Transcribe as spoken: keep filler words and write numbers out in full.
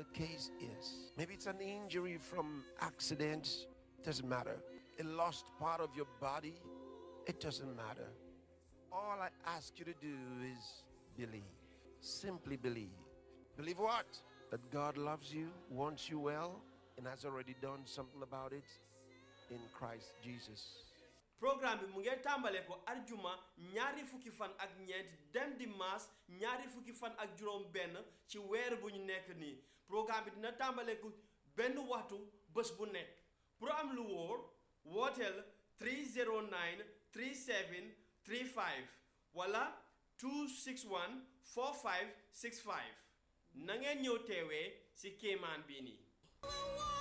the case is. Maybe it's an injury from accidents. Doesn't matter. A lost part of your body. It doesn't matter. All I ask you to do is believe. Simply believe. Believe what? That God loves you, wants you well, and has already done something about it in Christ Jesus. Programme bi mu ngi tàmbale ko arjuma ñaari fukki fan ak ñeent dem dimanche ñaari fukki fan ak juróom benn ci weer bu ñu nekk nii programme bi dina tàmbale ko benn waxtu bés bu nekk pour am lu wóor wooteel three oh nine three seven three five wala two six one four five six five na ngeen ñëw teewee ci kéemaan bi nii